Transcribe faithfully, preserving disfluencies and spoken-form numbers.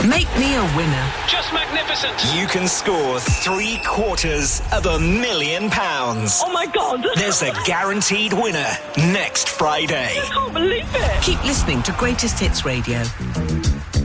Make me a winner. Just magnificent. You can score three quarters of a million pounds. Oh my God. There's a guaranteed winner next Friday. I can't believe it. Keep listening to Greatest Hits Radio.